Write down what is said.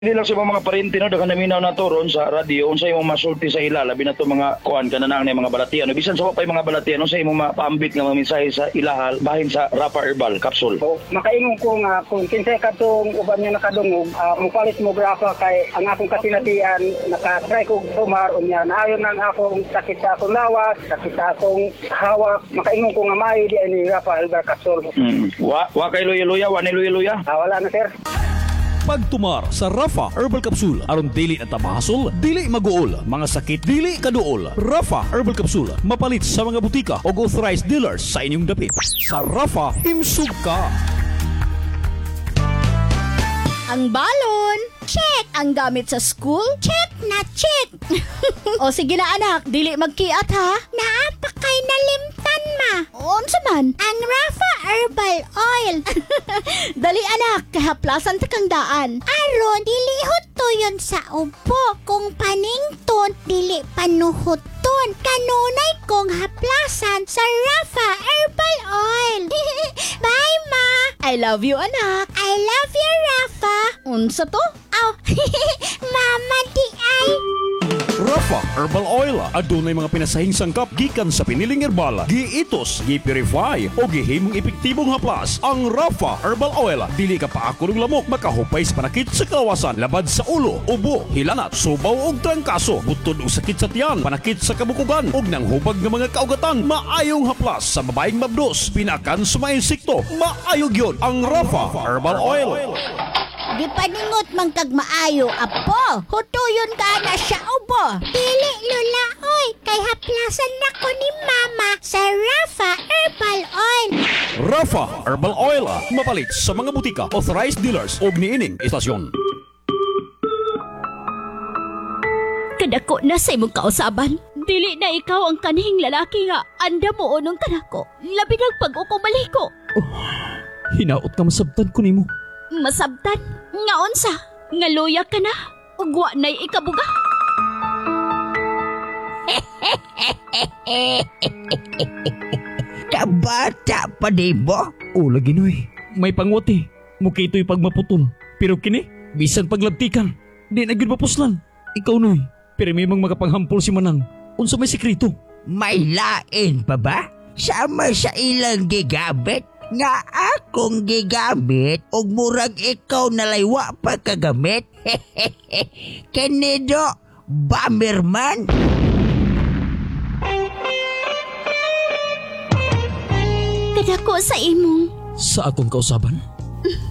Hindi lang sa mga parente no, dagan naminaw na to ron sa radio, unsay imong masulti sa ila, labi na to mga kuan kananang na mga balatian. Bisan sa wapay mga balatian, unsay imong mapaambit nga mga mensahe sa ilahal bahin sa Rafa Herbal Capsule. So, makaingon ko nga kung kinsay katong uban niya nakadungog, mupalit mo grafa kay ang akong kasinatian, nakatry ko humar unya naayon nang akong sakit sa akong lawas, sakit sa akong hawak, makaingon ko nga maayo di ni Rafa Herbal Capsule. Wa kay luya-luya, wa ni luya-luya. Wala na sir. Pagtumar sa Rafa Herbal Capsule aron dili at tabahasol, dili maguol, mga sakit dili kaduol. Rafa Herbal Capsule mapalit sa mga butika o authorized dealers sa inyong dapit. Sa Rafa, himsog ka. Ang balon, check. Ang gamit sa school, check na check. O sige na anak, dili magkiat ha. Naapakay na limtan ma. Unsa man? Ang Rafa Herbal Oil. Dali anak, kahaplasan ta kang daan. Aron, dili hutoyon sa ubo. Kung panington, dili panuhuton. Kanunay kong haplasan sa Rafa Herbal Oil. Bye ma. I love you anak. I love you Rafa. Unsa to? Oh, mama di ay. Rafa Herbal Oil adunay mga pinasahing sangkap gikan sa piniling herbal, giitos, gi-purify o gihimong epektibong haplas. Ang Rafa Herbal Oil dili ka paako ng lamok, makahupay sa panakit sa kawasan, labad sa ulo, ubo, hilanat, subaw og trangkaso, butod og sakit sa tiyan, panakit sa kabukugan ug nang hubag nga mga kaugatan. Maayong haplas sa babaeng mabdos, pinakan sa mga insekto. Maayo gyud ang Rafa Herbal Oil. Di paningot man kag maayo, apo. Hutuyon ka na siya ubo. Dili lula, oy. Kay haplasan na ko ni mama sa Rafa Herbal Oil. Rafa Herbal Oil mapalit sa mga butika, authorized dealers ug niining istasyon. Kadako na sa imong kausaban. Dili na ikaw ang kanhing lalaki nga anda mo unong kanako. Labi ng pag-ukumali ko. Hinaot ka masabtan ko nimo. Masabtan? Nga unsa? Nga luya ka na? Ugwa na'y ikabuga? Kabata pa di ba? O lagi noy, may pangwati. Mukito'y pagmaputol. Pero kini, bisan paglabtikan. Di na gyud mapuslan. Ikaw noy, pero may mga makapanghampol si Manang. Unsa may sekreto? May lain pa ba? Sama sa ilang gigamit? Nga akong gigamit og murag ikaw nalaywa pa kagamit? Kanido, Bamerman? Kadako sa imong. Sa akong kausaban?